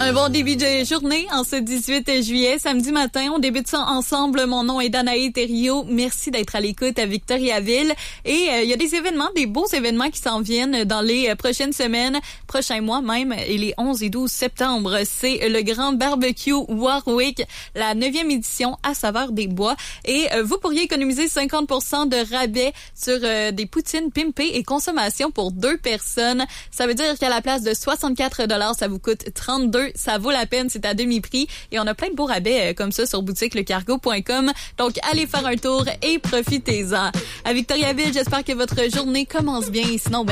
Un bon début de journée en ce 18 juillet, samedi matin. On débute ça ensemble. Mon nom est Danae Thériault. Merci d'être à l'écoute à Victoriaville. Et il y a des événements, des beaux événements qui s'en viennent dans les prochaines semaines, prochains mois même, et les 11 et 12 septembre. C'est le grand barbecue Warwick, la 9e édition à Saveur des Bois. Et vous pourriez économiser 50% de rabais sur des poutines pimpées et consommation pour 2 personnes. Ça veut dire qu'à la place de 64 $, ça vous coûte 32. Ça vaut la peine, c'est à demi-prix. Et on a plein de beaux rabais comme ça sur boutiquelecargo.com. Donc, allez faire un tour et profitez-en. À Victoriaville, j'espère que votre journée commence bien. Sinon,